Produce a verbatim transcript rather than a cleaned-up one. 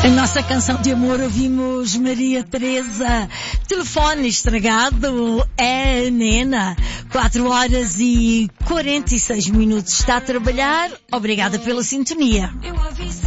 A nossa canção de amor ouvimos Maria Teresa. Telefone estragado é Nena. quatro horas e quarenta e seis minutos. Está a trabalhar. Obrigada pela sintonia.